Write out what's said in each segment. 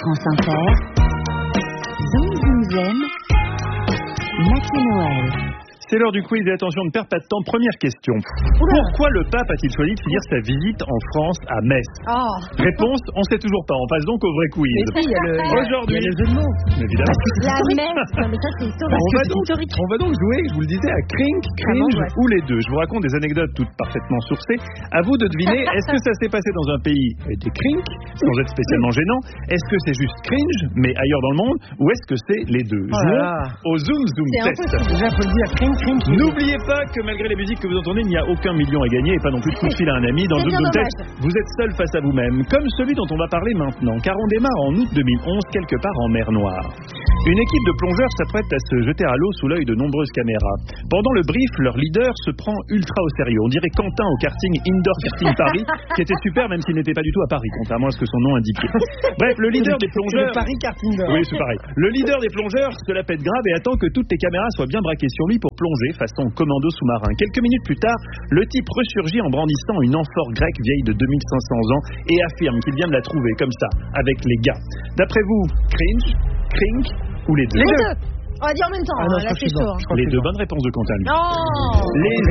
France Inter, Zoom Zoom Zen, Mathieu Noël. C'est l'heure du quiz et attention, ne perds pas de temps. Première question. Pourquoi le pape a-t-il choisi de finir sa visite en France à Metz? Réponse, on ne sait toujours pas. On passe donc au vrai quiz. Aujourd'hui, il y a le jeu de mots. Évidemment. La Metz, mais ça c'est historique. On va donc jouer, je vous le disais, à Crink, Cringe ou les deux. Je vous raconte des anecdotes toutes parfaitement sourcées. À vous de deviner, est-ce que ça s'est passé dans un pays des Crink, sans être spécialement gênant? Est-ce que c'est juste Cringe, mais ailleurs dans le monde? Ou est-ce que c'est les deux? Jouons au Zoom Zoom test. Déjà, faut le dire, Crink. N'oubliez pas que malgré les musiques que vous entendez, il n'y a aucun million à gagner et pas non plus de coup de fil à un ami. Dans le Zoom Zoom test, vous êtes seul face à vous-même, comme celui dont on va parler maintenant, car on démarre en août 2011 quelque part en mer Noire. Une équipe de plongeurs s'apprête à se jeter à l'eau sous l'œil de nombreuses caméras. Pendant le brief, leur leader se prend ultra au sérieux. On dirait Quentin au karting Indoor Karting Paris, qui était super même s'il n'était pas du tout à Paris, contrairement à ce que son nom indiquait. Bref, le leader des plongeurs... Le Paris Karting. Oui, c'est pareil. Le leader des plongeurs se la pète grave et attend que toutes les caméras soient bien braquées sur lui pour plonger façon commando sous-marin. Quelques minutes plus tard, le type ressurgit en brandissant une amphore grecque vieille de 2500 ans et affirme qu'il vient de la trouver comme ça, avec les gars. D'après vous, Cringe, Crink ou les deux? Les deux. On va dire en même temps, là c'est chaud. Les deux bonnes réponses de Quentin. Non.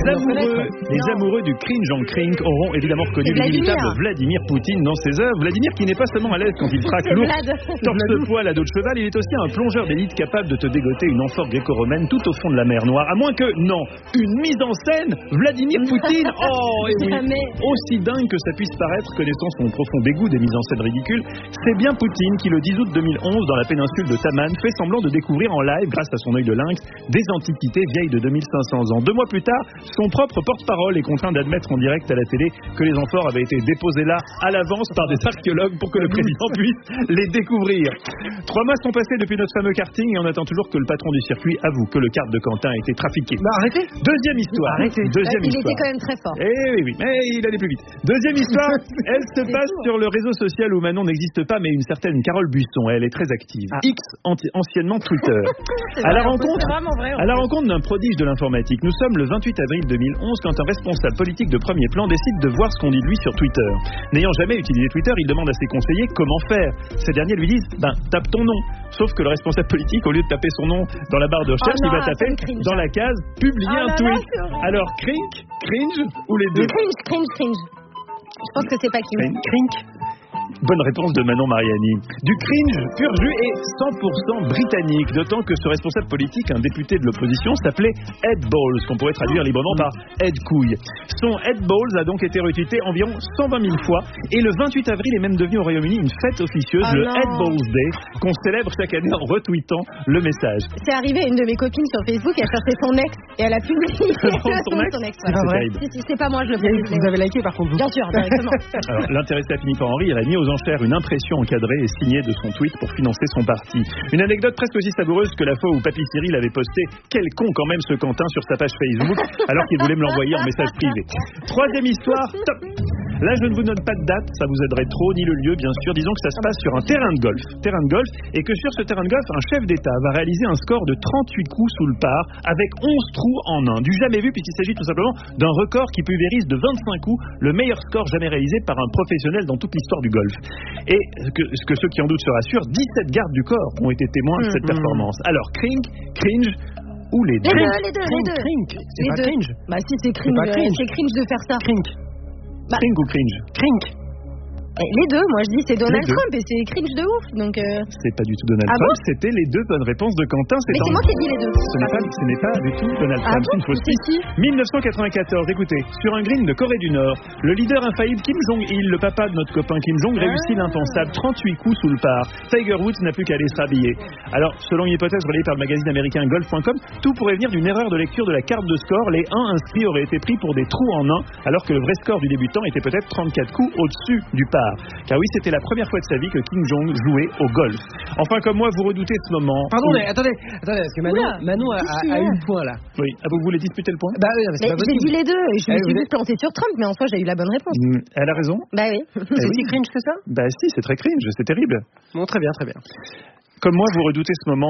Les amoureux du cringe en Crink auront évidemment reconnu l'inévitable Vladimir Poutine dans ses œuvres. Vladimir qui n'est pas seulement à l'aise quand il traque l'ours torse-poil à dos de cheval, il est aussi un plongeur d'élite capable de te dégoter une amphore gréco-romaine tout au fond de la mer Noire. À moins que, non, une mise en scène Vladimir Poutine. Oh, et oui, aussi dingue que ça puisse paraître, connaissant son profond dégoût des mises en scène ridicules, c'est bien Poutine qui, le 10 août 2011, dans la péninsule de Taman, fait semblant de découvrir en live, grâce à son œil de lynx, des antiquités vieilles de 2500 ans. 2 mois plus tard, son propre porte-parole est contraint d'admettre en direct à la télé que les amphores avaient été déposées là à l'avance par des archéologues pour que le président puisse les découvrir. 3 mois sont passés depuis notre fameux karting et on attend toujours que le patron du circuit avoue que le kart de Quentin a été trafiqué. Arrêtez. Deuxième histoire. Il était quand même très fort. Oui, mais il allait plus vite. Deuxième histoire, elle se passe sur le réseau social où Manon n'existe pas, mais une certaine Carole Buisson. Elle est très active. X, anciennement Twitter. À la rencontre d'un prodige de l'informatique. Nous sommes le 28 avril 2011 quand un responsable politique de premier plan décide de voir ce qu'on dit de lui sur Twitter. N'ayant jamais utilisé Twitter, il demande à ses conseillers comment faire. Ces derniers lui disent tape ton nom. Sauf que le responsable politique, au lieu de taper son nom dans la barre de recherche, il va taper dans la case publier un tweet. Alors Crink, Cringe ou les deux? Cringe. Je pense que c'est pas Crink. Bonne réponse de Manon Mariani. Du cringe pur jus et 100% britannique, d'autant que ce responsable politique, un député de l'opposition, s'appelait Ed Balls, qu'on pourrait traduire librement par Ed Couille. Son Ed Balls a donc été retweeté environ 120 000 fois, et le 28 avril est même devenu au Royaume-Uni une fête officieuse, le Ed Balls Day, qu'on célèbre chaque année en retweetant le message. C'est arrivé à une de mes copines sur Facebook, elle cherchait son ex, et elle a publié son ex. C'est pas vrai. C'est pas moi, je le fais. Vous avez liké par contre, vous. Bien sûr, directement. Alors, l'intéressé a fini par en rire, il a mis aux enchères une impression encadrée et signée de son tweet pour financer son parti. Une anecdote presque aussi savoureuse que la fois où Papy Cyril avait posté « Quel con quand même ce Quentin » sur sa page Facebook, alors qu'il voulait me l'envoyer en message privé. Troisième histoire, top. Là, je ne vous donne pas de date, ça vous aiderait trop, ni le lieu, bien sûr. Disons que ça se passe sur un terrain de golf, et que sur ce terrain de golf, un chef d'État va réaliser un score de 38 coups sous le par, avec 11 trous en un. Du jamais vu, puisqu'il s'agit tout simplement d'un record qui pulvérise de 25 coups, le meilleur score jamais réalisé par un professionnel dans toute l'histoire du golf. Et que ceux qui en doutent se rassurent, 17 gardes du corps ont été témoins de cette performance. Alors, Cringe ou les deux? Les deux. Crink. C'est pas Cringe. Bah si, c'est cringe. C'est cringe de faire ça. Crink. Crink ou Cringe? Crink. Les deux, moi je dis c'est Donald Trump et c'est cringe de ouf, donc... C'est pas du tout Donald Trump, c'était les deux bonnes réponses de Quentin. Mais c'est moi qui ai dit les deux. Ce n'est pas du tout Donald Trump, c'est une fausse piste. 1994, écoutez, sur un green de Corée du Nord, le leader infaillible Kim Jong-il, le papa de notre copain Kim Jong, réussit l'impensable, 38 coups sous le par. Tiger Woods n'a plus qu'à aller se rhabiller. Alors, selon une hypothèse relayée par le magazine américain Golf.com, tout pourrait venir d'une erreur de lecture de la carte de score. Les 1 inscrits auraient été pris pour des trous en 1, alors que le vrai score du débutant était peut-être 34 coups au-dessus du par. Car oui, c'était la première fois de sa vie que Kim Jong jouait au golf. Enfin, comme moi, vous redoutez ce moment. Pardon, mais attendez, parce que Manon a eu le point là. Oui, vous voulez disputer le point? Bah oui, c'est pas possible. J'ai dit les deux, et je me suis juste planté sur Trump, mais en soi, j'ai eu la bonne réponse. Elle a raison? Bah oui. C'est si cringe que ça? Bah si, c'est très cringe, c'est terrible. Bon, très bien. Comme moi, vous redoutez ce moment où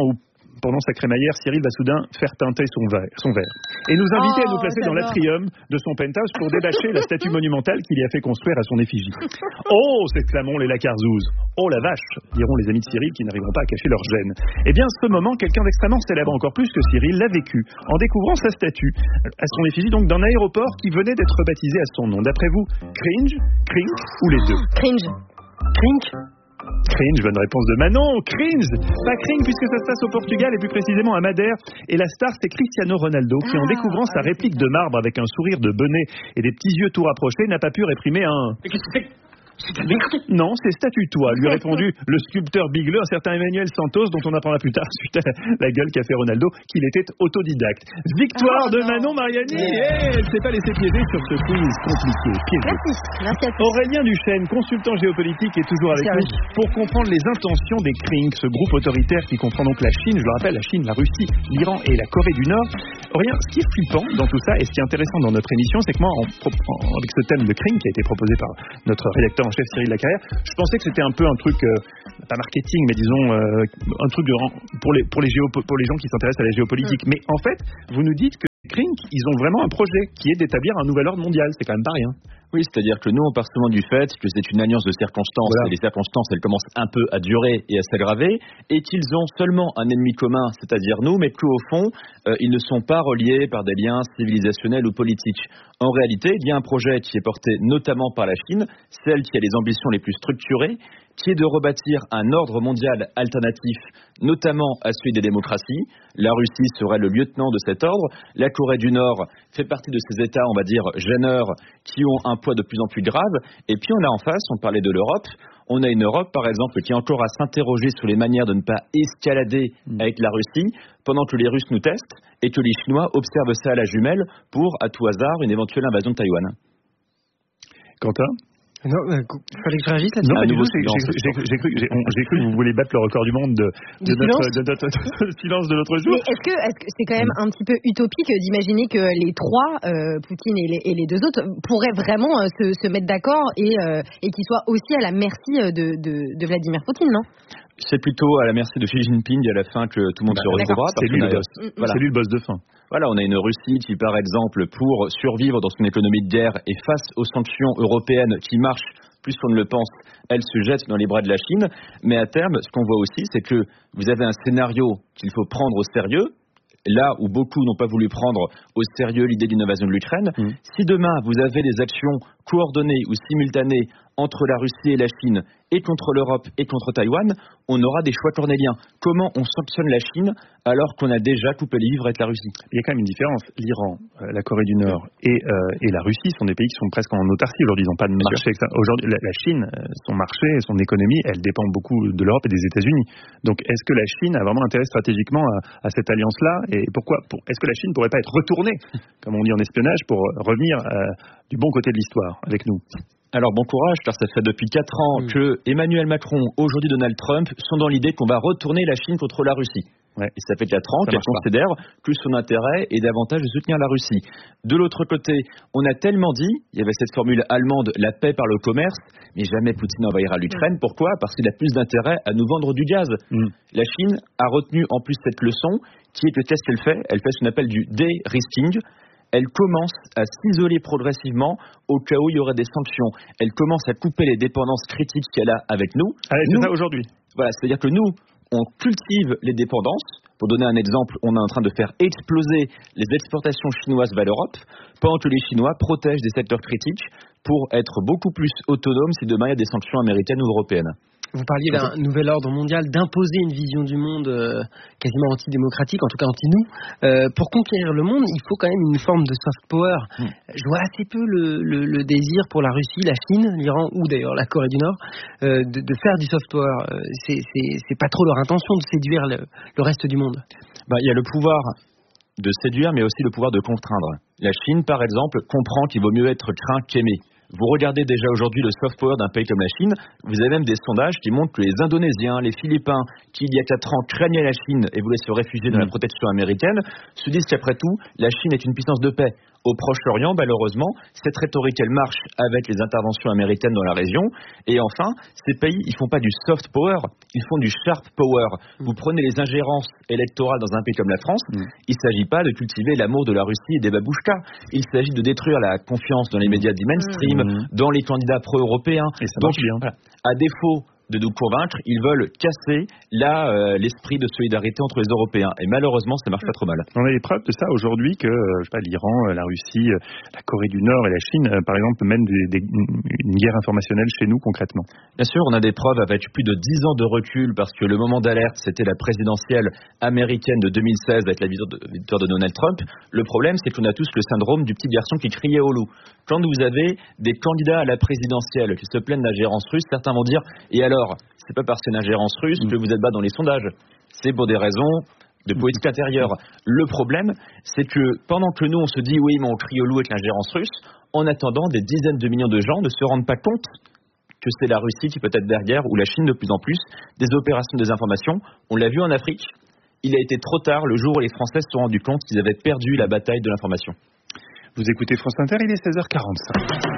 Pendant sa crémaillère, Cyril va soudain faire teinter son verre. Et nous inviter à nous placer dans l'atrium de son penthouse pour débâcher la statue monumentale qu'il y a fait construire à son effigie. Oh, s'exclamons les lacarzouzes. Oh la vache, diront les amis de Cyril qui n'arriveront pas à cacher leur gêne. Eh bien, ce moment, quelqu'un d'extrêmement célèbre encore plus que Cyril l'a vécu en découvrant sa statue à son effigie, donc d'un aéroport qui venait d'être baptisé à son nom. D'après vous, cringe, crink ou les deux? Cringe. Crink. Cringe, bonne réponse de Manon. Cringe, pas cringe puisque ça se passe au Portugal et plus précisément à Madère. Et la star, c'est Cristiano Ronaldo qui, en découvrant sa réplique de marbre avec un sourire de bonnet et des petits yeux tout rapprochés, n'a pas pu réprimer un... Mais qu'est-ce que c'est? C'est de la merde. Non, c'est statue-toi, lui a répondu le sculpteur bigleux, un certain Emmanuel Santos, dont on apprendra plus tard, suite à la gueule qu'a fait Ronaldo, qu'il était autodidacte. Victoire de Manon Mariani. Elle s'est pas laissée piéger sur ce quiz compliqué. Merci à tous. Aurélien Duchesne, consultant géopolitique, est toujours avec nous pour comprendre les intentions des Krink, ce groupe autoritaire qui comprend donc la Chine, je le rappelle, la Chine, la Russie, l'Iran et la Corée du Nord. Aurélien, ce qui est flippant dans tout ça et ce qui est intéressant dans notre émission, c'est que moi, avec ce thème de Krink qui a été proposé par notre rédacteur en chef Cyril Lacarrière, je pensais que c'était un peu un truc, pas marketing, mais disons un truc pour les gens qui s'intéressent à la géopolitique. Mais en fait, vous nous dites que les Krink, ils ont vraiment un projet qui est d'établir un nouvel ordre mondial. C'est quand même pas rien. Oui, c'est-à-dire que nous, on part souvent du fait que c'est une alliance de circonstances, et les circonstances, elles commencent un peu à durer et à s'aggraver, et qu'ils ont seulement un ennemi commun, c'est-à-dire nous, mais qu'au fond, ils ne sont pas reliés par des liens civilisationnels ou politiques. En réalité, il y a un projet qui est porté notamment par la Chine, celle qui a les ambitions les plus structurées, qui est de rebâtir un ordre mondial alternatif, notamment à celui des démocraties. La Russie serait le lieutenant de cet ordre. La Corée du Nord fait partie de ces États, on va dire, gêneurs, qui ont un poids de plus en plus grave. Et puis on a en face, on parlait de l'Europe, on a une Europe, par exemple, qui est encore à s'interroger sur les manières de ne pas escalader avec la Russie, pendant que les Russes nous testent et que les Chinois observent ça à la jumelle pour, à tout hasard, une éventuelle invasion de Taïwan. Quentin ? Non, fallait que je réagisse là-dessus. Non, j'ai cru que vous voulez battre le record du monde de notre silence de l'autre jour. Mais est-ce que c'est quand même un petit peu utopique d'imaginer que les trois, Poutine et les deux autres, pourraient vraiment se mettre d'accord et qu'ils soient aussi à la merci de Vladimir Poutine, non ? C'est plutôt à la merci de Xi Jinping à la fin que tout le monde se retrouvera. C'est lui le boss. Voilà. C'est lui le boss de fin. Voilà, on a une Russie qui, par exemple, pour survivre dans son économie de guerre et face aux sanctions européennes qui marchent plus qu'on ne le pense, elle se jette dans les bras de la Chine. Mais à terme, ce qu'on voit aussi, c'est que vous avez un scénario qu'il faut prendre au sérieux. Là où beaucoup n'ont pas voulu prendre au sérieux l'idée d'une invasion de l'Ukraine, si demain vous avez des actions coordonnées ou simultanées entre la Russie et la Chine et contre l'Europe et contre Taïwan, on aura des choix cornéliens. Comment on sanctionne la Chine alors qu'on a déjà coupé les vivres avec la Russie ? Il y a quand même une différence. L'Iran, la Corée du Nord et la Russie sont des pays qui sont presque en autarcie aujourd'hui. Ils n'ont pas de marché. Aujourd'hui, la Chine, son marché, son économie, elle dépend beaucoup de l'Europe et des États-Unis. Donc, est-ce que la Chine a vraiment intérêt stratégiquement à cette alliance-là ? Et pourquoi est-ce que la Chine ne pourrait pas être retournée, comme on dit en espionnage, pour revenir du bon côté de l'histoire avec nous ? Alors bon courage, car ça fait depuis 4 ans que Emmanuel Macron, aujourd'hui Donald Trump, sont dans l'idée qu'on va retourner la Chine contre la Russie. Ouais. Et ça fait 4 ans qu'elle considère que son intérêt est davantage de soutenir la Russie. De l'autre côté, on a tellement dit, il y avait cette formule allemande, la paix par le commerce, mais jamais Poutine envahira l'Ukraine. Pourquoi ? Parce qu'il a plus d'intérêt à nous vendre du gaz. La Chine a retenu en plus cette leçon, qui est que qu'est-ce qu'elle fait ? Elle fait ce qu'on appelle du de-risking. Elle commence à s'isoler progressivement au cas où il y aurait des sanctions. Elle commence à couper les dépendances critiques qu'elle a avec nous. C'est ça aujourd'hui. Voilà, c'est-à-dire que nous, on cultive les dépendances. Pour donner un exemple, on est en train de faire exploser les exportations chinoises vers l'Europe, pendant que les Chinois protègent des secteurs critiques pour être beaucoup plus autonomes si demain il y a des sanctions américaines ou européennes. Vous parliez d'un nouvel ordre mondial, d'imposer une vision du monde quasiment antidémocratique, en tout cas anti-nous. Pour conquérir le monde, il faut quand même une forme de soft power. Je vois assez peu le désir pour la Russie, la Chine, l'Iran ou d'ailleurs la Corée du Nord de faire du soft power. C'est pas trop leur intention de séduire le reste du monde. Il y a le pouvoir de séduire, mais aussi le pouvoir de contraindre. La Chine, par exemple, comprend qu'il vaut mieux être craint qu'aimé. Vous regardez déjà aujourd'hui le soft power d'un pays comme la Chine, vous avez même des sondages qui montrent que les Indonésiens, les Philippins, qui il y a 4 ans craignaient la Chine et voulaient se réfugier dans la protection américaine, se disent qu'après tout, la Chine est une puissance de paix. au Proche-Orient, malheureusement, cette rhétorique, elle marche avec les interventions américaines dans la région. Et enfin, ces pays, ils font pas du soft power, ils font du sharp power. Vous prenez les ingérences électorales dans un pays comme la France, il s'agit pas de cultiver l'amour de la Russie et des babouchkas. Il s'agit de détruire la confiance dans les médias dits mainstream, dans les candidats pro-européens. Et ça marche bien. Voilà. À défaut de nous convaincre, ils veulent casser l'esprit de solidarité entre les Européens. Et malheureusement, ça marche pas trop mal. On a des preuves de ça aujourd'hui que l'Iran, la Russie, la Corée du Nord et la Chine, par exemple, mènent une guerre informationnelle chez nous concrètement. Bien sûr, on a des preuves avec plus de 10 ans de recul parce que le moment d'alerte, c'était la présidentielle américaine de 2016 avec la victoire de Donald Trump. Le problème, c'est qu'on a tous le syndrome du petit garçon qui criait au loup. Quand vous avez des candidats à la présidentielle qui se plaignent d'ingérence russe, certains vont dire « Et alors, c'est pas parce qu'il y a une ingérence russe que vous êtes bas dans les sondages. C'est pour des raisons de politique intérieure. » Le problème, c'est que pendant que nous, on se dit « Oui, mais on crie au loup avec l'ingérence russe », en attendant, des dizaines de millions de gens ne se rendent pas compte que c'est la Russie qui peut être derrière, ou la Chine de plus en plus, des opérations de désinformation. On l'a vu en Afrique. Il a été trop tard le jour où les Français se sont rendus compte qu'ils avaient perdu la bataille de l'information. Vous écoutez France Inter, il est 16h45.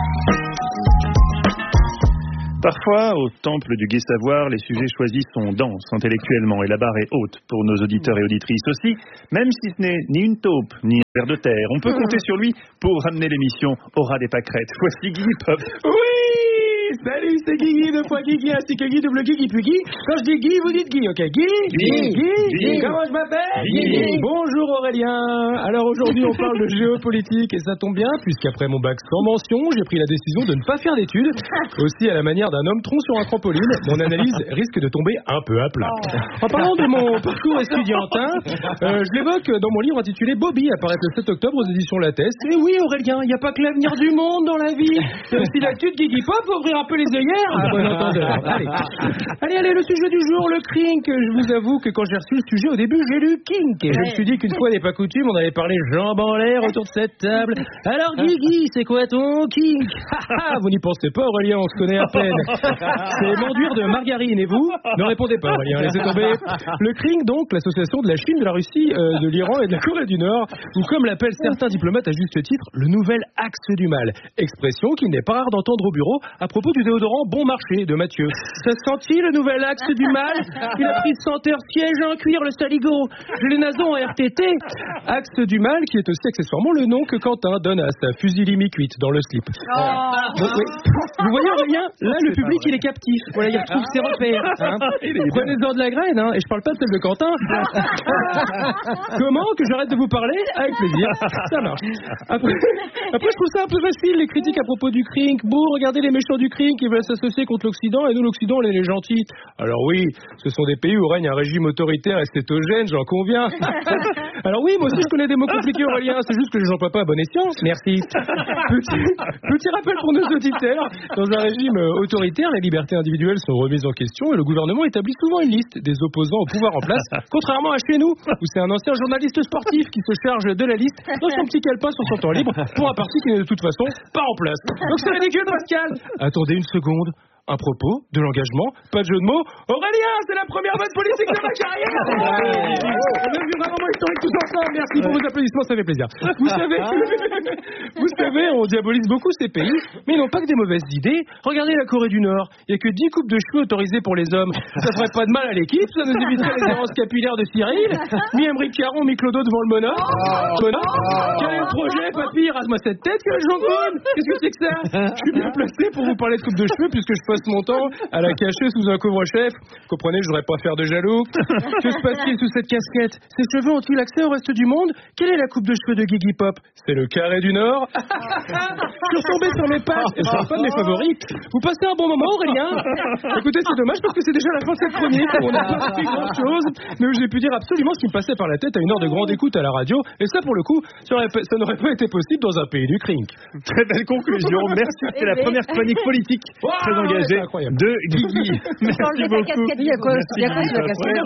Parfois, au temple du gai savoir, les sujets choisis sont denses intellectuellement et la barre est haute pour nos auditeurs et auditrices aussi, même si ce n'est ni une taupe, ni un ver de terre. On peut compter sur lui pour ramener l'émission au ras des pâquerettes. Voici Guigui Pop. Oui! Salut, c'est Guigui, 2 fois Guigui, ainsi que Guy, double Guigui, puis Guy. Quand je dis Guy, vous dites Guy, ok? Guy. Comment je m'appelle? Guy. Bonjour Aurélien. Alors aujourd'hui, on parle de géopolitique et ça tombe bien, puisqu'après mon bac sans mention, j'ai pris la décision de ne pas faire d'études. Aussi à la manière d'un homme tronc sur un trampoline, mon analyse risque de tomber un peu à plat. En parlant de mon parcours estudiantin, je l'évoque dans mon livre intitulé Bobby, apparaît le 7 octobre aux éditions Lattès. Et oui Aurélien, il n'y a pas que l'avenir du monde dans la vie. Il y a aussi l'actu de Guigui Pop, ouvrir un peu les œillères. Ah, bon entendeur. Allez, le sujet du jour, le crink. Je vous avoue que quand j'ai reçu le sujet, au début, j'ai lu kink. Et je me suis dit qu'une fois n'est pas coutume, on allait parler jambes en l'air autour de cette table. Alors Guigui, c'est quoi ton kink? Vous n'y pensez pas Aurélien, on se connaît à peine. C'est m'enduire de margarine. Et vous? Ne répondez pas Aurélien, laissez tomber. Le crink donc, l'association de la Chine, de la Russie, de l'Iran et de la Corée du Nord, ou comme l'appellent certains diplomates à juste titre, le nouvel axe du mal. Expression qu'il n'est pas rare d'entendre au bureau à propos du déodorant Bon Marché de Mathieu. Ça se sent-il le nouvel axe du mal? Il a pris 100 heures siège en cuir le saligo. J'ai les nasons en RTT. Axe du mal qui est aussi accessoirement le nom que Quentin donne à sa fusilimi cuite dans le slip. Donc, oui. Vous voyez Aurélien, là le public il est captif. Voilà, il retrouve ses repères. Hein. Prenez-en de la graine, hein, et je parle pas de celle de Quentin. Comment? Que j'arrête de vous parler? Avec plaisir. Ça marche. Après, je trouve ça un peu facile les critiques à propos du crink. Bon, regardez les méchants du crink qui veulent s'associer contre l'Occident et nous l'Occident on est les gentils. Alors oui, ce sont des pays où règne un régime autoritaire et cétogène, j'en conviens. Alors oui, moi aussi je connais des mots compliqués Aurélien, c'est juste que les emploie pas à bon escient. Merci. Petit rappel pour nos auditeurs, dans un régime autoritaire, les libertés individuelles sont remises en question et le gouvernement établit souvent une liste des opposants au pouvoir en place, contrairement à chez nous, où c'est un ancien journaliste sportif qui se charge de la liste dans son petit calepin sur son temps libre pour un parti qui n'est de toute façon pas en place. Donc c'est ridicule Pascal. Attendez une seconde. Un propos, de l'engagement, pas de jeu de mots. Aurélien, c'est la première bonne politique de ma carrière. On a vu vraiment mon historique tous ensemble. Merci pour vos applaudissements, ça fait plaisir. Vous savez, on diabolise beaucoup ces pays, mais ils n'ont pas que des mauvaises idées. Regardez la Corée du Nord, il n'y a que 10 coupes de cheveux autorisées pour les hommes. Ça ferait pas de mal à l'équipe, ça nous éviterait les errances capillaires de Cyril. Mi-Emeric Caron, mi-Clodo devant le mono. Quel est le projet, papy? Rase-moi cette tête, quel Jean-Claude? Qu'est-ce que c'est que ça? Je suis bien placé pour vous parler de coupe de cheveux puisque je passe mon temps à la cacher sous un couvre-chef. Comprenez, je voudrais pas faire de jaloux. Que se passe-t-il sous cette casquette? Ces cheveux ont-ils accès au reste du monde? Quelle est la coupe de cheveux de Guigui Pop? C'est le carré du Nord. Je suis retombé sur mes pattes et je suis pas de mes favoris. Vous passez un bon moment Aurélien? Écoutez, c'est dommage parce que c'est déjà la fin de cette chronique où on n'a pas fait grand-chose, mais où j'ai pu dire absolument ce qui me passait par la tête à une heure de grande écoute à la radio, et ça pour le coup, ça n'aurait pas été possible dans un pays du crink. Très belle conclusion, merci, c'était la première chronique politique très engagée de Guigui. Merci beaucoup. Il y a quoi sous la casquette?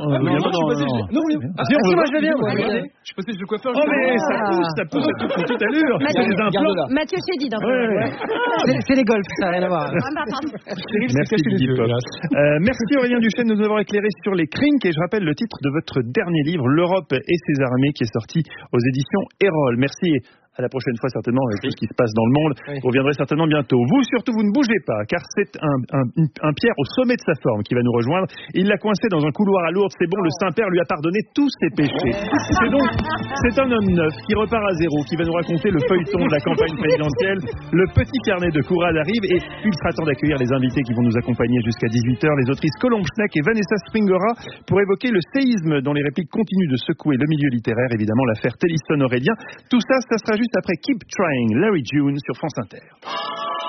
Moi je vais bien. Je suis passé chez le coiffeur. Oh mais ça pousse à toute allure. Mathieu Chédid. C'est les golfs, ça n'a rien à voir. Merci Guigui Pop. Merci Aurélien Duchesne de nous avoir éclairé sur les crinks et je rappelle le titre de votre dernier livre, L'Europe et ses armées, qui est sorti aux éditions Erol. Merci à la prochaine fois certainement avec tout ce qui se passe dans le monde. Vous reviendrez certainement bientôt. Vous surtout, vous ne bougez pas, car c'est un Pierre au sommet de sa forme qui va nous rejoindre. Il l'a coincé dans un couloir à Lourdes. C'est bon, le Saint-Père lui a pardonné tous ses péchés. C'est un homme neuf qui repart à zéro, qui va nous raconter le feuilleton de la campagne présidentielle. Le petit carnet de Courade arrive et il sera temps d'accueillir les invités qui vont nous accompagner jusqu'à 18h. Les autrices Colombe Schneck et Vanessa Springora pour évoquer le séisme dont les répliques continuent de secouer le milieu littéraire. Évidemment, l'affaire Tennyson-Aurélien. Tout ça, ça sera juste après Keep Trying, Larry June sur France Inter.